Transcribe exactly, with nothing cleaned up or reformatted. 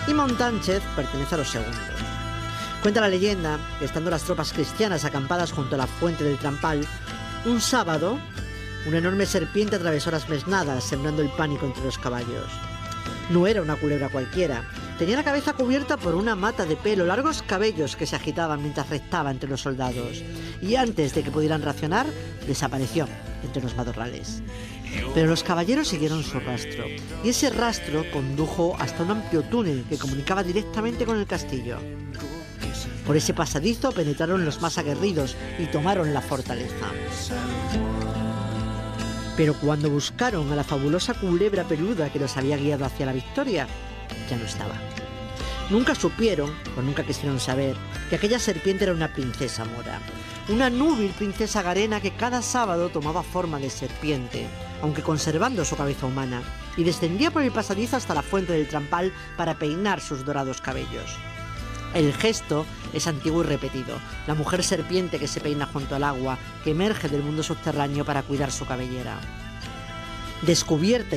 y Montánchez pertenece a los segundos. Cuenta la leyenda que, estando las tropas cristianas acampadas junto a la fuente del Trampal, un sábado, una enorme serpiente atravesó las mesnadas, sembrando el pánico entre los caballos. No era una culebra cualquiera. Tenía la cabeza cubierta por una mata de pelo, largos cabellos que se agitaban mientras rectaba entre los soldados. Y antes de que pudieran reaccionar, desapareció entre los matorrales. Pero los caballeros siguieron su rastro, y ese rastro condujo hasta un amplio túnel que comunicaba directamente con el castillo. Por ese pasadizo penetraron los más aguerridos y tomaron la fortaleza. Pero cuando buscaron a la fabulosa culebra peluda que los había guiado hacia la victoria, ya no estaba. Nunca supieron, o nunca quisieron saber, que aquella serpiente era una princesa mora. Una núbil princesa garena que cada sábado tomaba forma de serpiente, aunque conservando su cabeza humana, y descendía por el pasadizo hasta la fuente del Trampal para peinar sus dorados cabellos. El gesto es antiguo y repetido, la mujer serpiente que se peina junto al agua, que emerge del mundo subterráneo para cuidar su cabellera. Descubierta